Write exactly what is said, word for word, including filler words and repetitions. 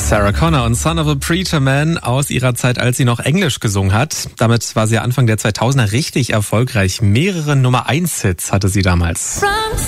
Sarah Connor und Son of a Preacher Man aus ihrer Zeit, als sie noch Englisch gesungen hat. Damit war sie Anfang der zweitausender richtig erfolgreich. Mehrere Nummer eins Hits hatte sie damals. From